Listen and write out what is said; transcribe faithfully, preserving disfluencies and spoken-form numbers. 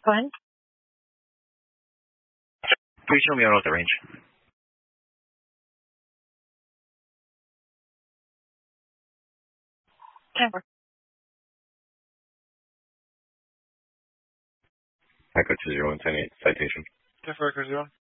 Go ahead. Please show me out of the range. ten four. Echo two zero one ten eight, citation. ten four, Echo zero.